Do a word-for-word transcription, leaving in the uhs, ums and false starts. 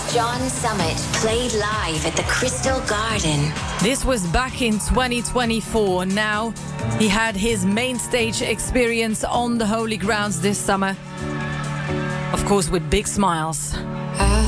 John Summit played live at the Crystal Garden. This was back in twenty twenty-four. Now he had his main stage experience on the Holy Grounds this summer. Of course, with big smiles.